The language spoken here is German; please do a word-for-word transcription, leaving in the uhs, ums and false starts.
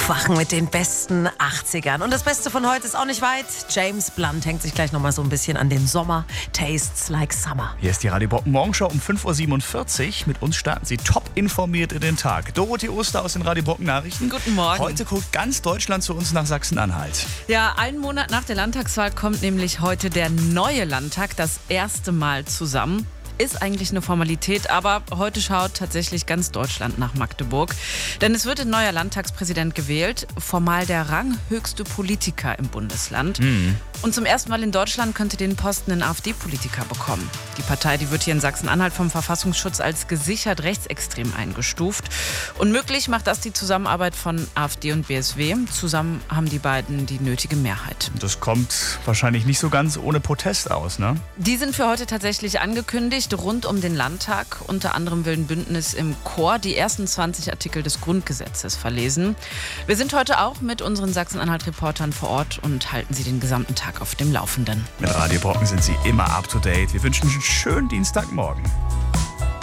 Aufwachen mit den besten achtzigern. Und das Beste von heute ist auch nicht weit. James Blunt hängt sich gleich noch mal so ein bisschen an den Sommer. Tastes like summer. Hier ist die Radio Bock Morgenshow um fünf Uhr siebenundvierzig. Mit uns starten Sie top informiert in den Tag. Dorothee Oster aus den Radio Bock Nachrichten. Guten Morgen. Heute guckt ganz Deutschland zu uns nach Sachsen-Anhalt. Ja, einen Monat nach der Landtagswahl kommt nämlich heute der neue Landtag das erste Mal zusammen. Ist eigentlich eine Formalität, aber heute schaut tatsächlich ganz Deutschland nach Magdeburg. Denn es wird ein neuer Landtagspräsident gewählt, formal der ranghöchste Politiker im Bundesland. Mhm. Und zum ersten Mal in Deutschland könnte den Posten ein AfD-Politiker bekommen. Die Partei, die wird hier in Sachsen-Anhalt vom Verfassungsschutz als gesichert rechtsextrem eingestuft. Und möglich macht das die Zusammenarbeit von AfD und B S W. Zusammen haben die beiden die nötige Mehrheit. Das kommt wahrscheinlich nicht so ganz ohne Protest aus, ne? Die sind für heute tatsächlich angekündigt, rund um den Landtag. Unter anderem will ein Bündnis im Chor die ersten zwanzig Artikel des Grundgesetzes verlesen. Wir sind heute auch mit unseren Sachsen-Anhalt-Reportern vor Ort und halten Sie den gesamten Tag auf dem Laufenden. Mit Radio Brocken sind Sie immer up to date. Wir wünschen einen schönen Dienstagmorgen.